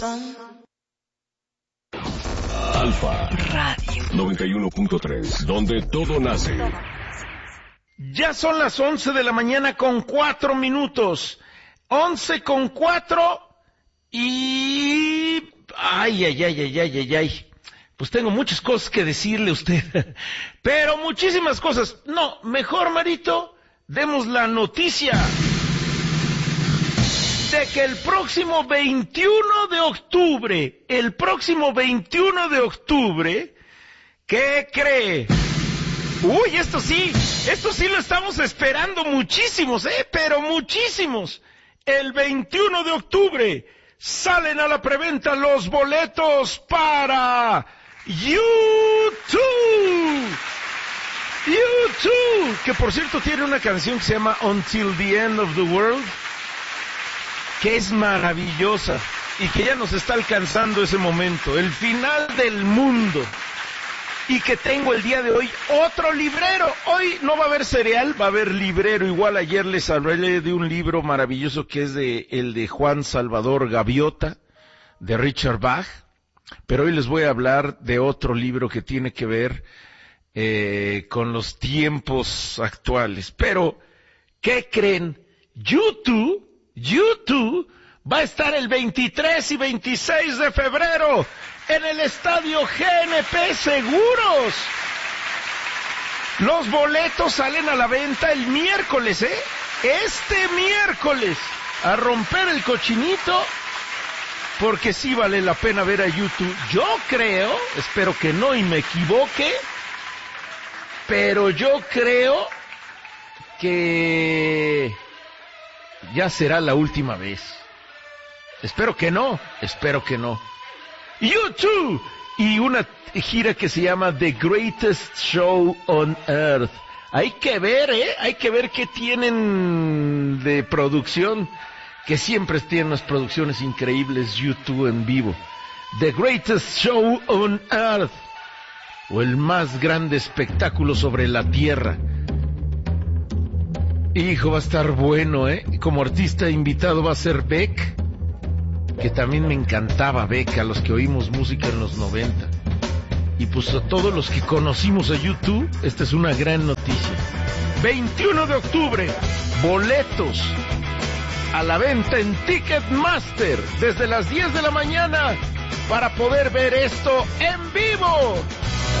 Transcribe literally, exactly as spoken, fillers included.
Alfa Radio noventa y uno punto tres, donde todo nace. Ya son las once de la mañana con cuatro minutos. Once con cuatro y... Ay, ay, ay, ay, ay, ay, ay. Pues tengo muchas cosas que decirle a usted. Pero muchísimas cosas. No, mejor, Marito, demos la noticia de que el próximo veintiuno de octubre, el próximo veintiuno de octubre, ¿qué cree? Uy, esto sí, esto sí lo estamos esperando muchísimos, ¿eh? Pero muchísimos. El veintiuno de octubre salen a la preventa los boletos para U dos. U dos, que por cierto tiene una canción que se llama Until the End of the World, que es maravillosa y que ya nos está alcanzando ese momento, el final del mundo. Y que tengo el día de hoy otro librero. Hoy no va a haber cereal, va a haber librero. Igual ayer les hablé de un libro maravilloso que es de el de Juan Salvador Gaviota, de Richard Bach. Pero hoy les voy a hablar de otro libro que tiene que ver eh, con los tiempos actuales. Pero, ¿qué creen? YouTube, YouTube va a estar el veintitrés y veintiséis de febrero en el estadio G N P Seguros. Los boletos salen a la venta el miércoles, ¿eh? Este miércoles, a romper el cochinito, porque sí vale la pena ver a YouTube. Yo creo, espero que no y me equivoque, pero yo creo que ya será la última vez. Espero que no, espero que no. U dos y una gira que se llama The Greatest Show on Earth. Hay que ver, ¿eh? Hay que ver qué tienen de producción, que siempre tienen unas producciones increíbles U dos en vivo. The Greatest Show on Earth, o el más grande espectáculo sobre la tierra. Hijo, va a estar bueno, ¿eh? Como artista invitado va a ser Beck, que también me encantaba Beck, a los que oímos música en los noventa. Y pues a todos los que conocimos a U dos, esta es una gran noticia. veintiuno de octubre, boletos a la venta en Ticketmaster desde las diez de la mañana para poder ver esto en vivo.